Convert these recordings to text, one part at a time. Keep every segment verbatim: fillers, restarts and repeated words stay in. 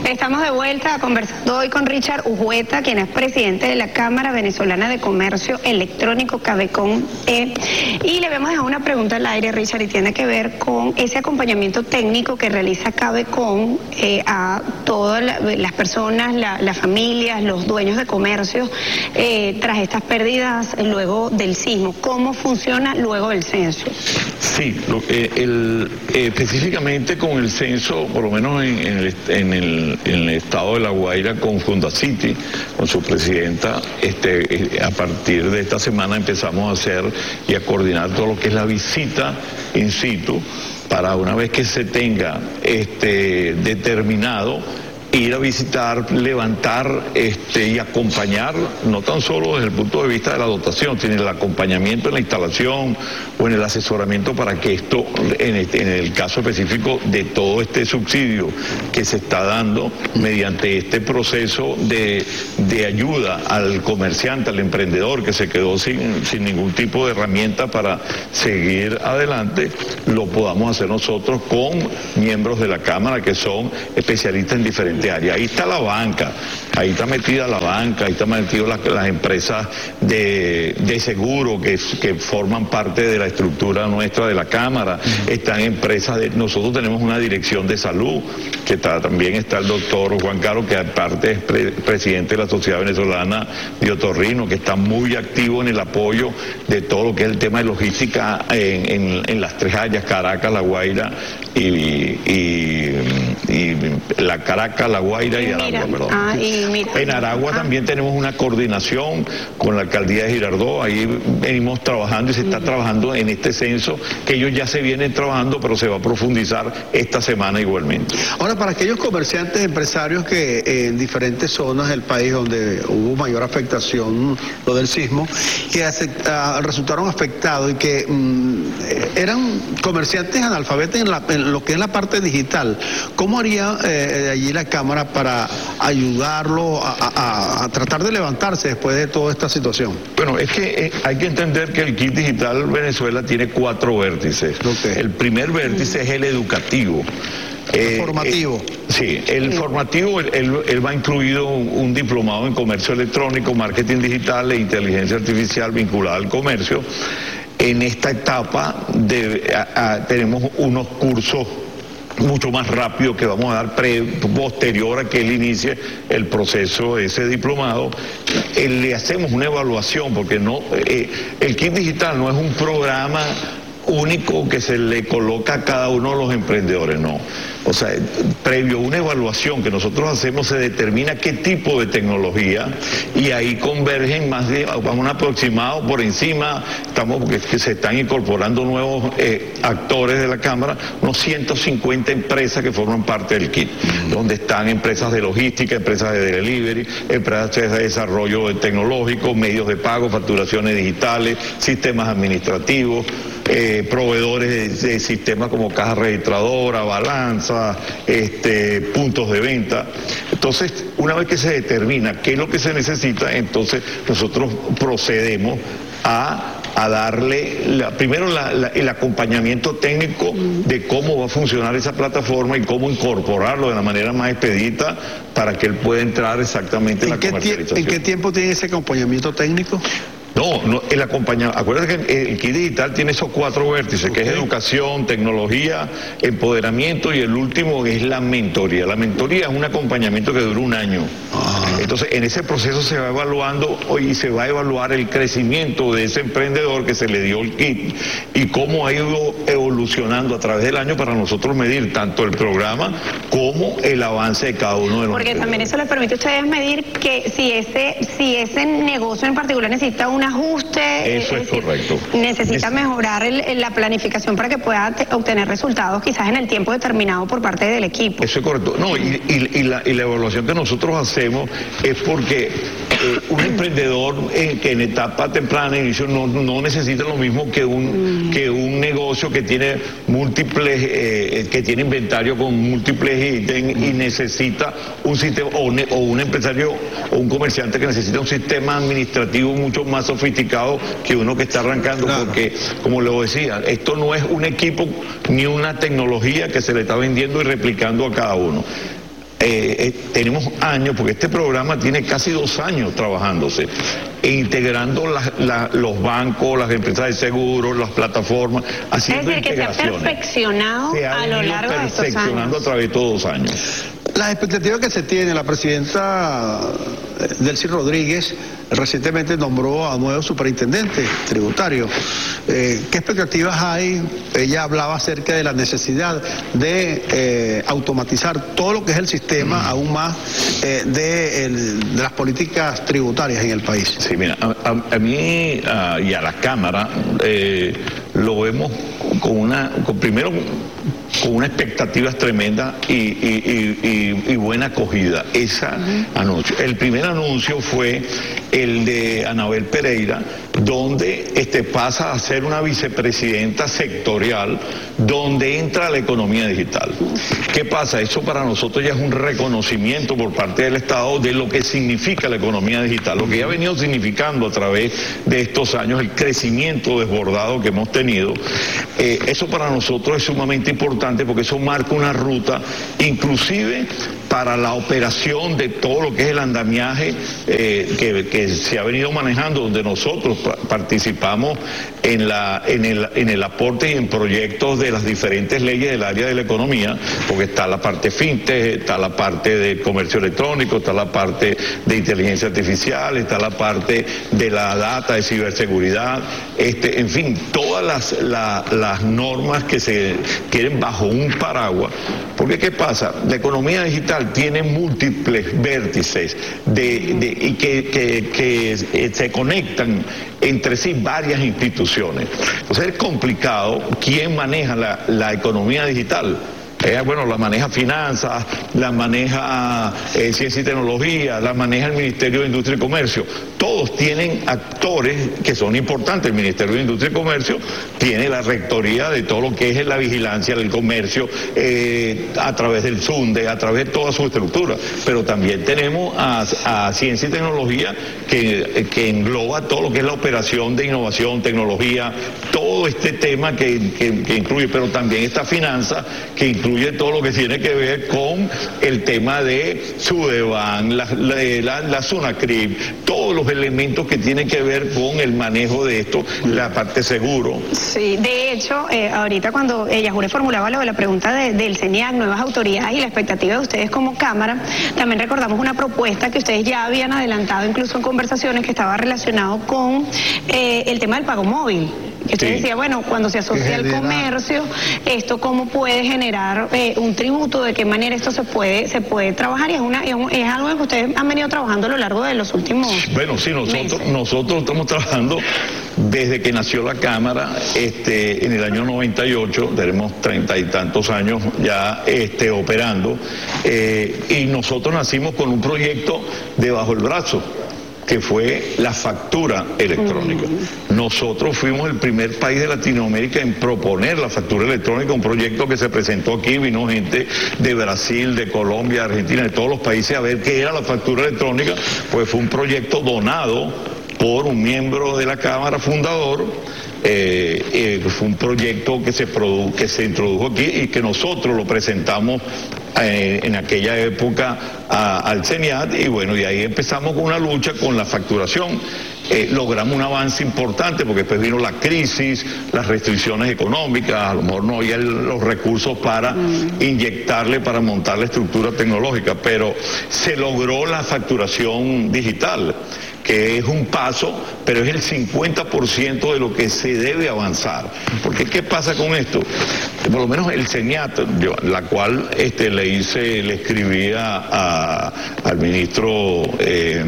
Estamos de vuelta conversando hoy con Richard Ujueta, quien es presidente de la Cámara Venezolana de Comercio Electrónico, Cabecon E. Y le vamos a dejar una pregunta al aire, Richard, y tiene que ver con ese acompañamiento técnico que realiza Cabecon eh, a todas la, las personas, la, las familias, los dueños de comercios, eh, tras estas pérdidas luego del sismo. ¿Cómo funciona luego del censo? Sí, lo, eh, el, eh, específicamente con el censo, por lo menos en, en, el, en, el, en el estado de La Guaira, con Fundacity, con su presidenta, este, a partir de esta semana empezamos a hacer y a coordinar todo lo que es la visita in situ, para una vez que se tenga este, determinado, ir a visitar, levantar este, y acompañar, no tan solo desde el punto de vista de la dotación, sino el acompañamiento en la instalación o en el asesoramiento para que esto, en, este, en el caso específico de todo este subsidio que se está dando mediante este proceso de, de ayuda al comerciante, al emprendedor que se quedó sin, sin ningún tipo de herramienta para seguir adelante, lo podamos hacer nosotros con miembros de la Cámara que son especialistas en diferentes área. Ahí está la banca, ahí está metida la banca, ahí están metidas las, las empresas de, de seguro que, que forman parte de la estructura nuestra de la Cámara, están empresas de, nosotros tenemos una dirección de salud, que está, también está el doctor Juan Carlos, que aparte es pre, presidente de la Sociedad Venezolana de Otorrino, que está muy activo en el apoyo de todo lo que es el tema de logística en, en, en las tres áreas, Caracas, La Guaira y, y, y la Caracas, La Guaira y Aragua, perdón. Ah, y mira. En Aragua ah. también tenemos una coordinación con la alcaldía de Girardot, ahí venimos trabajando y se está uh-huh. trabajando en este censo, que ellos ya se vienen trabajando, pero se va a profundizar esta semana igualmente. Ahora, para aquellos comerciantes, empresarios que eh, en diferentes zonas del país donde hubo mayor afectación, lo del sismo, que acepta, resultaron afectados y que mm, eran comerciantes analfabetos en, la, en lo que es la parte digital, ¿cómo haría eh, allí la Cámara para ayudarlo a, a, a tratar de levantarse después de toda esta situación? Bueno, es que eh, hay que entender que el kit digital Venezuela tiene cuatro vértices. Okay. El primer vértice mm. es el educativo. Eh, formativo. Eh, sí, el sí. formativo, él, él, él va incluido un, un diplomado en comercio electrónico, marketing digital e inteligencia artificial vinculada al comercio. En esta etapa de, a, a, tenemos unos cursos mucho más rápido que vamos a dar pre, posterior a que él inicie el proceso de ese diplomado. Eh, le hacemos una evaluación porque no eh, el kit digital no es un programa único que se le coloca a cada uno de los emprendedores, no. O sea, previo a una evaluación que nosotros hacemos se determina qué tipo de tecnología y ahí convergen más de un aproximado por encima, estamos porque que se están incorporando nuevos eh, actores de la Cámara, unos ciento cincuenta empresas que forman parte del kit, mm. donde están empresas de logística, empresas de delivery, empresas de desarrollo tecnológico, medios de pago, facturaciones digitales, sistemas administrativos, eh, proveedores de, de sistemas como caja registradora, balanza, Este, puntos de venta. Entonces, una vez que se determina qué es lo que se necesita, entonces nosotros procedemos a, a darle la, primero la, la, el acompañamiento técnico de cómo va a funcionar esa plataforma y cómo incorporarlo de la manera más expedita para que él pueda entrar exactamente en la comercialización. ¿En qué tiempo tiene ese acompañamiento técnico? No, no, el acompañamiento, acuérdate que el kit digital tiene esos cuatro vértices, okay. que es educación, tecnología, empoderamiento y el último es la mentoría. La mentoría es un acompañamiento que dura un año. Ah. Entonces, en ese proceso se va evaluando y se va a evaluar el crecimiento de ese emprendedor que se le dio el kit y cómo ha ido evolucionando a través del año para nosotros medir tanto el programa como el avance de cada uno de los Porque también eso les permite a ustedes medir que si ese, si ese negocio en particular necesita una ajuste, eso es, es decir, correcto. Necesita es... mejorar el, el, la planificación para que pueda te, obtener resultados quizás en el tiempo determinado por parte del equipo. Eso es correcto. No, y, y, y, la, y la evaluación que nosotros hacemos es porque eh, un emprendedor eh, que en etapa temprana de inicio no, no necesita lo mismo que un, mm. que un negocio que tiene múltiples, eh, que tiene inventario con múltiples ítems mm. y necesita un sistema, o, ne, o un empresario o un comerciante que necesita un sistema administrativo mucho más sofisticado que uno que está arrancando, claro. porque, como le decía, esto no es un equipo ni una tecnología que se le está vendiendo y replicando a cada uno. Eh, eh, tenemos años, porque este programa tiene casi dos años trabajándose, e integrando la, la, los bancos, las empresas de seguros, las plataformas, haciendo es decir, integraciones. que se ha perfeccionado se ha a lo largo de estos perfeccionando años. a través de todos los años. Las expectativas que se tiene, la presidenta Delcy Rodríguez recientemente nombró a nuevo superintendente tributario. Eh, ¿Qué expectativas hay? Ella hablaba acerca de la necesidad de eh, automatizar todo lo que es el sistema, mm. aún más eh, de, el, de las políticas tributarias en el país. Sí, mira, a, a, a mí a, y a la Cámara eh, lo vemos con una, con, primero con unas expectativas tremendas y, y, y, y buena acogida. Esa uh-huh. anuncio. El primer anuncio fue el de Anabel Pereira, donde este, pasa a ser una vicepresidenta sectorial, donde entra la economía digital. ¿Qué pasa? Eso para nosotros ya es un reconocimiento por parte del Estado de lo que significa la economía digital, lo que ya ha venido significando a través de estos años, el crecimiento desbordado que hemos tenido. Eh, eso para nosotros es sumamente importante porque eso marca una ruta, inclusive para la operación de todo lo que es el andamiaje eh, que, que se ha venido manejando, donde nosotros participamos en, la, en, el, en el aporte y en proyectos de las diferentes leyes del área de la economía, porque está la parte fintech, está la parte de comercio electrónico, está la parte de inteligencia artificial, está la parte de la data, de ciberseguridad, este, en fin, todas las, la, las normas que se quieren bajo un paraguas. Porque ¿qué pasa? La economía digital tiene múltiples vértices de, de, y que, que, que se conectan entre sí varias instituciones. Entonces es complicado quién maneja la, la economía digital. Eh, bueno, la maneja finanzas, la maneja eh, ciencia y tecnología, la maneja el Ministerio de Industria y Comercio. Todos tienen actores que son importantes. El Ministerio de Industria y Comercio tiene la rectoría de todo lo que es la vigilancia del comercio eh, a través del SUNDE, a través de toda su estructura. Pero también tenemos a, a ciencia y tecnología que, que engloba todo lo que es la operación de innovación, tecnología, todo este tema que, que, que incluye, pero también esta finanza que incluye todo lo que tiene que ver con el tema de Sudeban, la, la, la, la Sunacrib, todos los elementos que tienen que ver con el manejo de esto, la parte seguro. Sí, de hecho, eh, ahorita cuando ella Yajure formulaba lo de la pregunta de, del CENIAC, nuevas autoridades y la expectativa de ustedes como Cámara, también recordamos una propuesta que ustedes ya habían adelantado incluso en conversaciones que estaba relacionado con eh, el tema del pago móvil. Que usted sí. decía, bueno, cuando se asocia al comercio, esto cómo puede generar eh, un tributo, de qué manera esto se puede se puede trabajar, y es una es, un, es algo que ustedes han venido trabajando a lo largo de los últimos Bueno, sí, nosotros meses. nosotros estamos trabajando desde que nació la Cámara, este, en el año noventa y ocho, tenemos treinta y tantos años ya este, operando, eh, y nosotros nacimos con un proyecto debajo del brazo, que fue la factura electrónica. Uh-huh. Nosotros fuimos el primer país de Latinoamérica en proponer la factura electrónica, un proyecto que se presentó aquí, vino gente de Brasil, de Colombia, de Argentina, de todos los países a ver qué era la factura electrónica, pues fue un proyecto donado por un miembro de la Cámara fundador. Eh, eh, fue un proyecto que se, produ que se introdujo aquí y que nosotros lo presentamos eh, en aquella época a, al CENIAT, y bueno, y ahí empezamos con una lucha con la facturación. Eh, logramos un avance importante porque después vino la crisis, las restricciones económicas, a lo mejor no había el, los recursos para mm. inyectarle, para montar la estructura tecnológica, pero se logró la facturación digital, que es un paso, pero es el cincuenta por ciento de lo que se debe avanzar. Porque ¿qué pasa con esto? Por lo menos el CENIAT, yo, la cual este, le hice, le escribía a, al ministro, eh,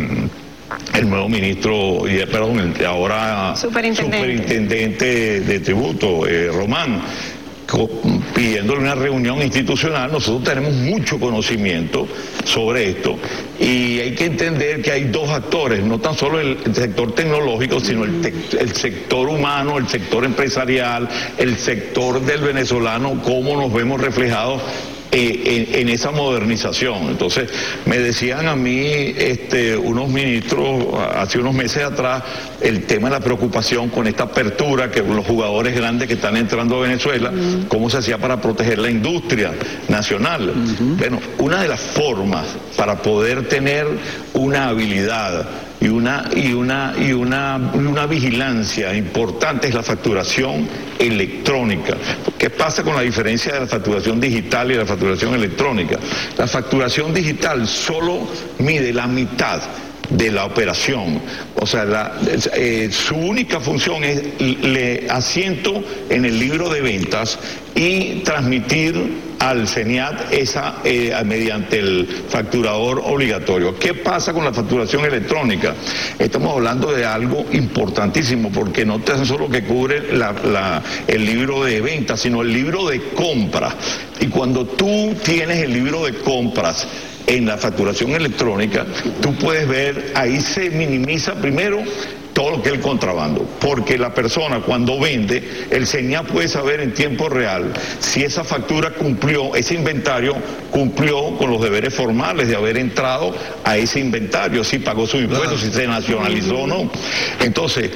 el nuevo ministro, perdón, el ahora superintendente, superintendente de tributo, eh, Román, pidiéndole una reunión institucional. Nosotros tenemos mucho conocimiento sobre esto y hay que entender que hay dos actores, no tan solo el sector tecnológico, sino el, el sector humano, el sector empresarial, el sector del venezolano, cómo nos vemos reflejados Eh, en, en esa modernización. Entonces, me decían a mí este, unos ministros hace unos meses atrás el tema de la preocupación con esta apertura que los jugadores grandes que están entrando a Venezuela, uh-huh. cómo se hacía para proteger la industria nacional. Uh-huh. Bueno, una de las formas para poder tener una habilidad y una y una y una y una vigilancia importante es la facturación electrónica. ¿Qué pasa con la diferencia de la facturación digital y la facturación electrónica? La facturación digital solo mide la mitad de la operación, o sea, la, eh, su única función es le asiento en el libro de ventas y transmitir al CENIAT esa eh, mediante el facturador obligatorio. ¿Qué pasa con la facturación electrónica? Estamos hablando de algo importantísimo porque no tan solo que cubre la, la, el libro de ventas, sino el libro de compras. Y cuando tú tienes el libro de compras en la facturación electrónica, tú puedes ver, ahí se minimiza primero todo lo que es el contrabando, porque la persona cuando vende, el CENIAT puede saber en tiempo real si esa factura cumplió, ese inventario cumplió con los deberes formales de haber entrado a ese inventario, si pagó su impuesto, si se nacionalizó o no. Entonces,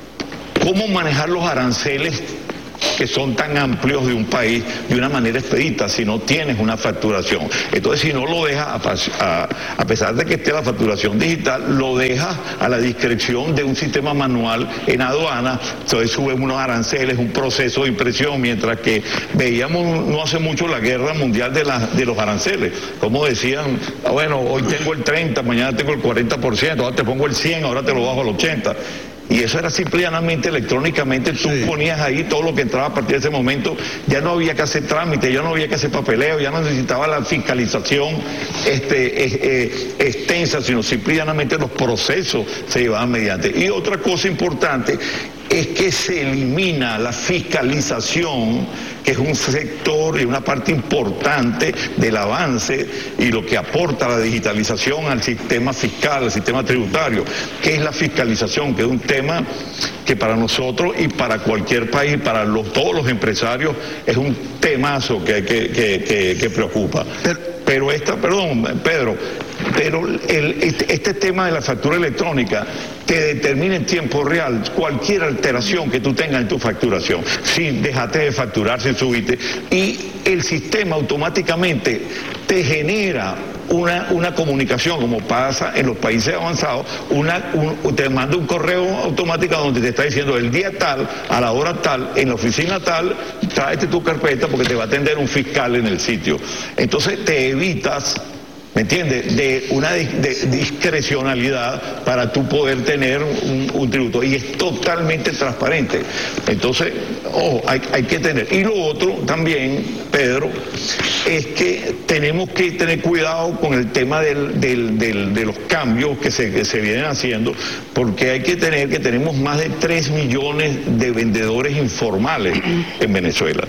¿cómo manejar los aranceles que son tan amplios de un país de una manera expedita si no tienes una facturación? Entonces, si no lo dejas, a, a, a pesar de que esté la facturación digital, lo dejas a la discreción de un sistema manual en aduana, entonces suben unos aranceles, un proceso de impresión, mientras que veíamos no hace mucho la guerra mundial de, la, de los aranceles, como decían, ah, bueno, hoy tengo el treinta, mañana tengo el cuarenta por ciento, ahora te pongo el cien, ahora te lo bajo al ochenta por ciento. Y eso era simplemente electrónicamente, tú sí. ponías ahí todo lo que entraba a partir de ese momento, ya no había que hacer trámite, ya no había que hacer papeleo, ya no necesitaba la fiscalización este, eh, eh, extensa, sino simplemente los procesos se llevaban mediante. Y otra cosa importante es que se elimina la fiscalización, que es un sector y una parte importante del avance y lo que aporta la digitalización al sistema fiscal, al sistema tributario, que es la fiscalización, que es un tema que para nosotros y para cualquier país, para los, todos los empresarios, es un temazo que, que, que, que, que preocupa. Pero esta, perdón, Pedro, pero el, este, este tema de la factura electrónica te determina en tiempo real cualquier alteración que tú tengas en tu facturación. Si dejaste de facturar, si subiste, y el sistema automáticamente te genera una, una comunicación, como pasa en los países avanzados, una, un, te manda un correo automático donde te está diciendo el día tal, a la hora tal, en la oficina tal, tráete tu carpeta porque te va a atender un fiscal en el sitio. Entonces te evitas, ¿me entiendes?, de una de, de discrecionalidad para tú poder tener un, un tributo. Y es totalmente transparente. Entonces, ojo, hay, hay que tener. Y lo otro también, Pedro, es que tenemos que tener cuidado con el tema del, del, del, de los cambios que se, que se vienen haciendo, porque hay que tener que tenemos más de tres millones de vendedores informales en Venezuela.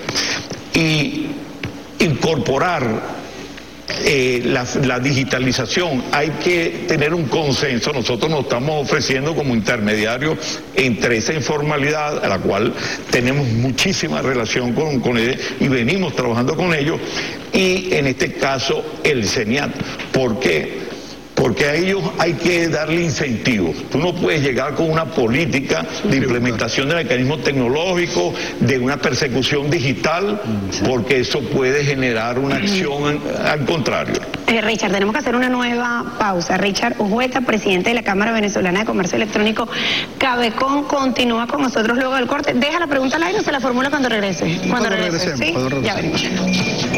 Y incorporar Eh, la, la digitalización, hay que tener un consenso. Nosotros nos estamos ofreciendo como intermediarios entre esa informalidad, a la cual tenemos muchísima relación con, con ellos y venimos trabajando con ellos, y en este caso el CENIAT. ¿Por qué? Porque a ellos hay que darle incentivos. Tú no puedes llegar con una política de implementación de mecanismos tecnológicos, de una persecución digital, porque eso puede generar una acción al contrario. Eh, Richard, tenemos que hacer una nueva pausa. Richard Ujueta, presidente de la Cámara Venezolana de Comercio Electrónico, Cabecon, continúa con nosotros luego del corte. Deja la pregunta al aire o se la formula cuando regrese. Cuando, cuando regrese, regresemos. ¿sí? Cuando ya venimos.